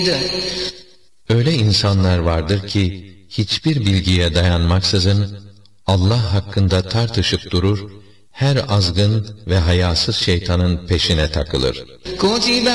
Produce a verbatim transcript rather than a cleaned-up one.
Öyle insanlar vardır ki hiçbir bilgiye dayanmaksızın Allah hakkında tartışıp durur, her azgın ve hayasız şeytanın peşine takılır.